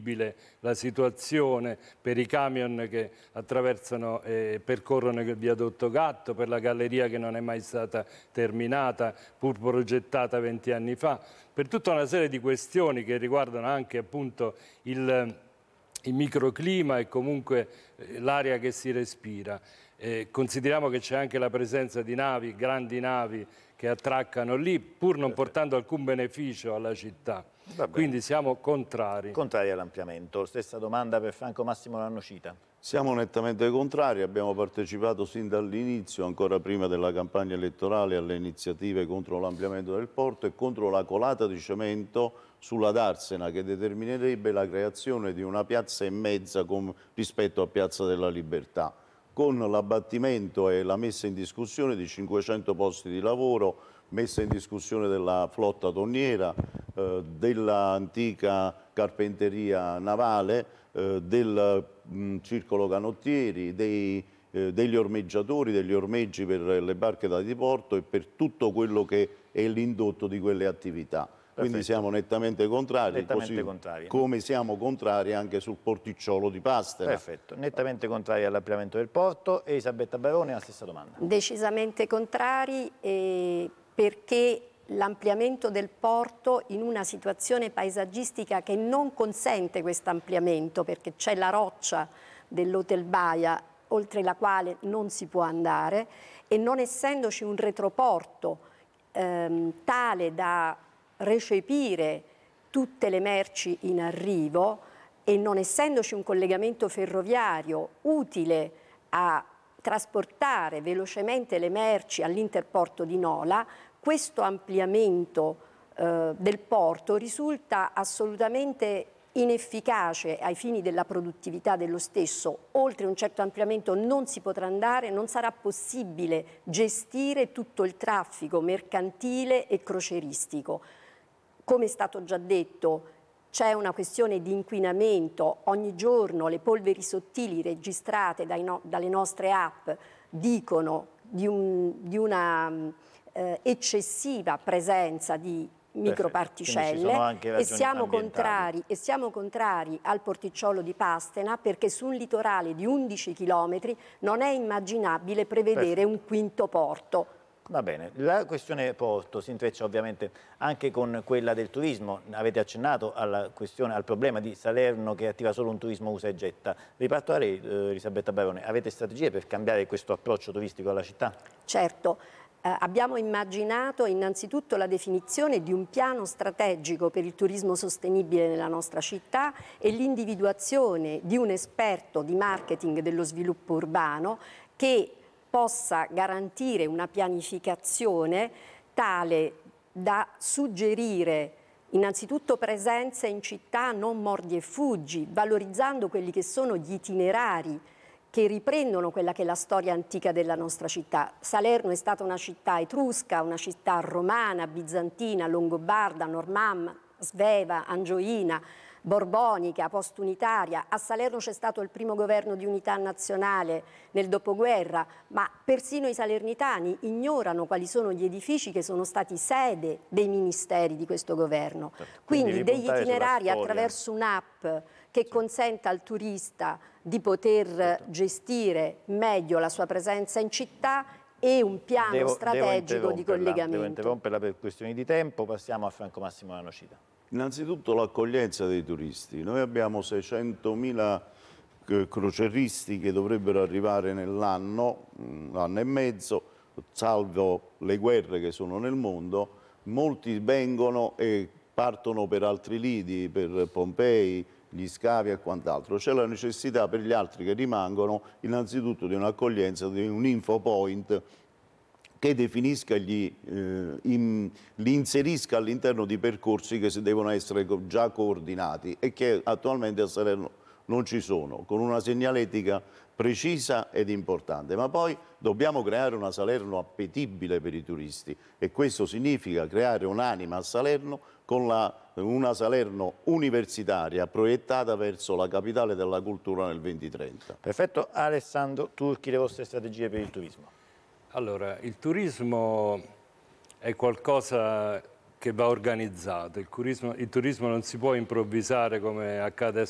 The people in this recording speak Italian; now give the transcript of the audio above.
gestibile la situazione per i camion che attraversano e percorrono il viadotto Gatto, per la galleria che non è mai stata terminata, pur progettata 20 anni fa, per tutta una serie di questioni che riguardano anche appunto il microclima e comunque l'aria che si respira. Consideriamo che c'è anche la presenza di navi, grandi navi che attraccano lì, pur non portando alcun beneficio alla città. Quindi siamo contrari. Contrari all'ampliamento. Stessa domanda per Franco Massimo Lannocita. Siamo nettamente contrari, abbiamo partecipato sin dall'inizio, ancora prima della campagna elettorale, alle iniziative contro l'ampliamento del porto e contro la colata di cemento sulla Darsena, che determinerebbe la creazione di una piazza e mezza rispetto a Piazza della Libertà, con l'abbattimento e la messa in discussione di 500 posti di lavoro, messa in discussione della flotta tonniera, dell'antica carpenteria navale, del circolo canottieri, degli ormeggiatori, degli ormeggi per le barche da diporto e per tutto quello che è l'indotto di quelle attività. Quindi siamo nettamente contrari, come siamo contrari anche sul porticciolo di Pastena. Perfetto, nettamente contrari all'ampliamento del porto. E Elisabetta Barone, la stessa domanda. Decisamente contrari perché l'ampliamento del porto in una situazione paesaggistica che non consente questo ampliamento, perché c'è la roccia dell'Hotel Baia oltre la quale non si può andare, e non essendoci un retroporto tale da recepire tutte le merci in arrivo e non essendoci un collegamento ferroviario utile a trasportare velocemente le merci all'interporto di Nola, questo ampliamento del porto risulta assolutamente inefficace ai fini della produttività dello stesso. Oltre un certo ampliamento non si potrà andare, non sarà possibile gestire tutto il traffico mercantile e crocieristico. Come è stato già detto, c'è una questione di inquinamento. Ogni giorno le polveri sottili registrate dalle nostre app dicono di una eccessiva presenza di microparticelle e siamo contrari al porticciolo di Pastena perché su un litorale di 11 chilometri non è immaginabile prevedere un quinto porto. Va bene, la questione porto si intreccia ovviamente anche con quella del turismo. Avete accennato al problema di Salerno che attiva solo un turismo usa e getta. Riparto da lei, Elisabetta Barone, avete strategie per cambiare questo approccio turistico alla città? Certo. Abbiamo immaginato innanzitutto la definizione di un piano strategico per il turismo sostenibile nella nostra città e l'individuazione di un esperto di marketing dello sviluppo urbano che possa garantire una pianificazione tale da suggerire innanzitutto presenze in città non mordi e fuggi, valorizzando quelli che sono gli itinerari che riprendono quella che è la storia antica della nostra città. Salerno è stata una città etrusca, una città romana, bizantina, longobarda, normanna, sveva, angioina, borbonica, postunitaria. A Salerno c'è stato il primo governo di unità nazionale nel dopoguerra, ma persino i salernitani ignorano quali sono gli edifici che sono stati sede dei ministeri di questo governo. Quindi degli itinerari attraverso un'app che consenta al turista di poter gestire meglio la sua presenza in città e un piano strategico di collegamento. Devo interromperla per questioni di tempo, passiamo a Franco Massimo Lannocita. Innanzitutto l'accoglienza dei turisti. Noi abbiamo 600.000 croceristi che dovrebbero arrivare nell'anno, un anno e mezzo, salvo le guerre che sono nel mondo. Molti vengono e partono per altri lidi, per Pompei, gli scavi e quant'altro. C'è la necessità per gli altri che rimangono innanzitutto di un'accoglienza, di un info point che definisca, li inserisca all'interno di percorsi che devono essere già coordinati e che attualmente a Salerno non ci sono, con una segnaletica precisa ed importante. Ma poi dobbiamo creare una Salerno appetibile per i turisti e questo significa creare un'anima a Salerno con una Salerno universitaria proiettata verso la capitale della cultura nel 2030. Perfetto. Alessandro Turchi, le vostre strategie per il turismo. Allora, il turismo è qualcosa che va organizzato, il turismo non si può improvvisare come accade a